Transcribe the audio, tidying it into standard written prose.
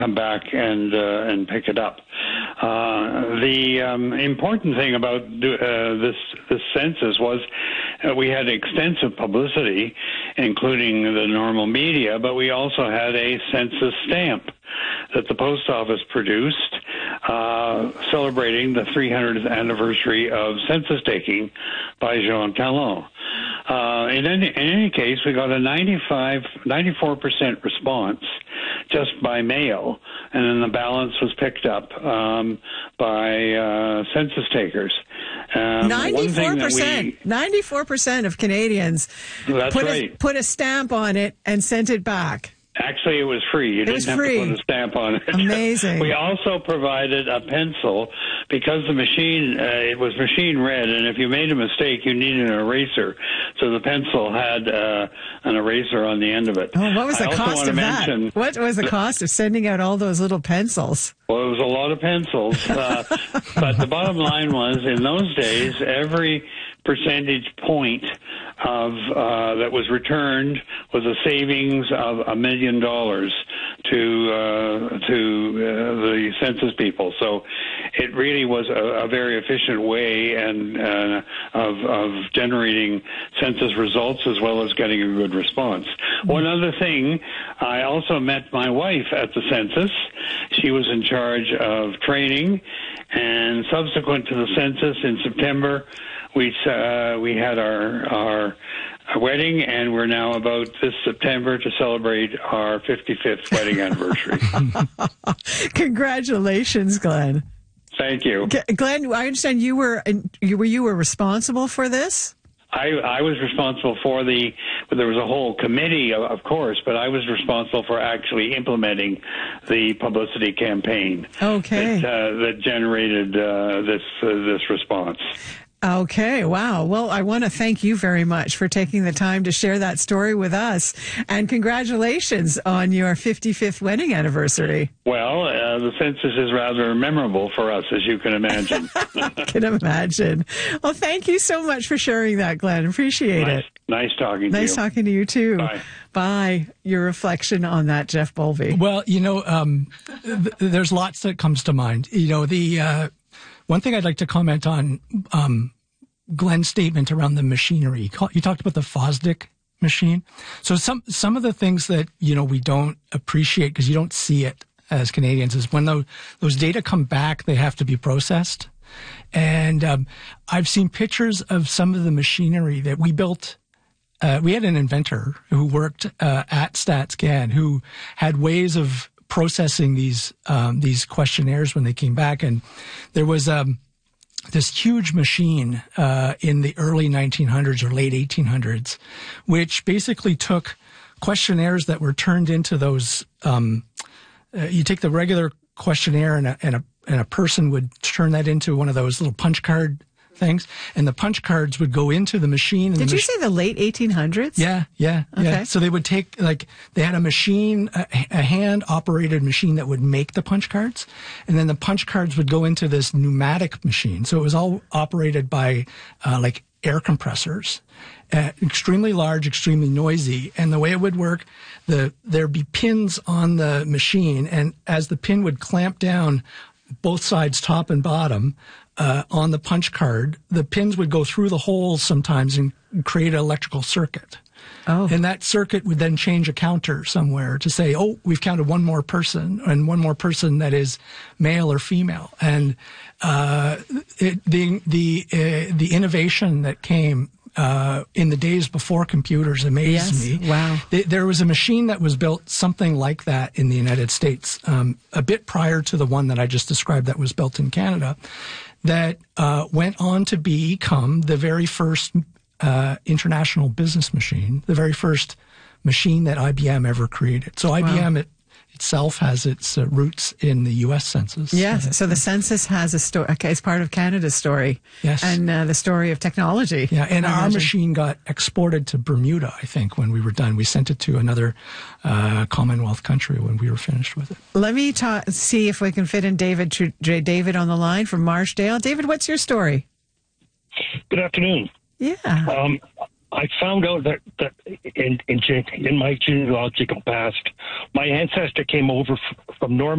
come back and pick it up. The important thing about this census was we had extensive publicity, including the normal media, but we also had a census stamp that the post office produced celebrating the 300th anniversary of census taking by Jean Talon. In any case, we got a 94% response just by mail, and then the balance was picked up by census takers. 94% of Canadians put a stamp on it and sent it back. Actually, it was free. You didn't have to put a stamp on it. Amazing. We also provided a pencil because the machine, it was machine read, and if you made a mistake, you needed an eraser. So the pencil had an eraser on the end of it. Oh, what was the cost of that? What was the cost of sending out all those little pencils? Well, it was a lot of pencils. But the bottom line was, in those days, every percentage point of that was returned was a savings of $1 million to the census people. So it really was a very efficient way of generating census results as well as getting a good response. One other thing, I also met my wife at the census. She was in charge of training, and subsequent to the census in September, we had our wedding, and we're now about this September to celebrate our 55th wedding anniversary. Congratulations, Glenn. Thank you. Glenn, I understand you were responsible for this? I was responsible for there was a whole committee, of course, but I was responsible for actually implementing the publicity campaign that generated this response. Okay, wow. Well, I want to thank you very much for taking the time to share that story with us. And congratulations on your 55th wedding anniversary. Well, the census is rather memorable for us, as you can imagine. I can imagine. Well, thank you so much for sharing that, Glenn. Appreciate it. Nice talking to you. Nice talking to you, too. Bye. Bye. Your reflection on that, Jeff Bowlby. Well, there's lots that comes to mind. One thing I'd like to comment on Glenn's statement around the machinery. You talked about the Fosdick machine. So some of the things that we don't appreciate because you don't see it as Canadians is when those data come back, they have to be processed. And I've seen pictures of some of the machinery that we built. We had an inventor who worked at StatsCan who had ways of processing these questionnaires when they came back, and there was this huge machine in the early 1900s or late 1800s, which basically took questionnaires that were turned into those. You take the regular questionnaire, and a person would turn that into one of those little punch card things, and the punch cards would go into the machine. Did you say the late 1800s? Yeah. Okay. So they would take, they had a machine, a hand-operated machine that would make the punch cards, and then the punch cards would go into this pneumatic machine. So it was all operated by, air compressors, extremely large, extremely noisy. And the way it would work, there'd be pins on the machine, and as the pin would clamp down both sides, top and bottom, on the punch card, the pins would go through the holes sometimes and create an electrical circuit. Oh. And that circuit would then change a counter somewhere to say, oh, we've counted one more person, and one more person that is male or female. And the innovation that came in the days before computers amazed me. Wow. There was a machine that was built something like that in the United States, a bit prior to the one that I just described that was built in Canada, that went on to become the very first international business machine, the very first machine that IBM ever created. So IBM itself has its roots in the U.S. Census. Yes, so the census has a story. Okay, it's part of Canada's story. Yes. And the story of technology. Yeah, and our machine got exported to Bermuda, I think, when we were done. We sent it to another Commonwealth country when we were finished with it. Let me see if we can fit in David on the line from Marshdale. David, what's your story? Good afternoon. Yeah. I found out that in my genealogical past, my ancestor came over from Normandy